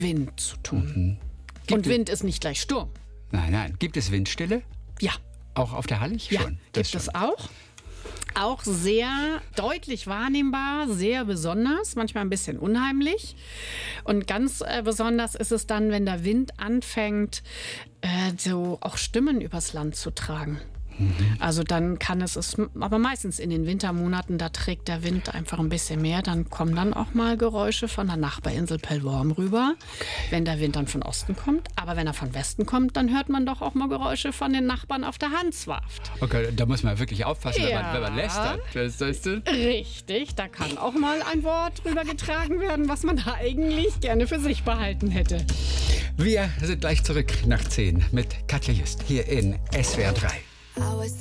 Wind zu tun. Und Wind ist nicht gleich Sturm. Nein. Gibt es Windstille? Ja. Auch auf der Hallig? Ja, schon. gibt es auch. Auch sehr deutlich wahrnehmbar, sehr besonders, manchmal ein bisschen unheimlich. Und ganz besonders ist es dann, wenn der Wind anfängt, so auch Stimmen übers Land zu tragen. Also dann kann es, aber meistens in den Wintermonaten, da trägt der Wind einfach ein bisschen mehr. Dann kommen dann auch mal Geräusche von der Nachbarinsel Pellworm rüber, wenn der Wind dann von Osten kommt. Aber wenn er von Westen kommt, dann hört man doch auch mal Geräusche von den Nachbarn auf der Hanswarft. Okay, da muss man wirklich aufpassen, wenn man lästert. Richtig, da kann auch mal ein Wort rübergetragen werden, was man da eigentlich gerne für sich behalten hätte. Wir sind gleich zurück nach 10 mit Katja Just hier in SWR 3.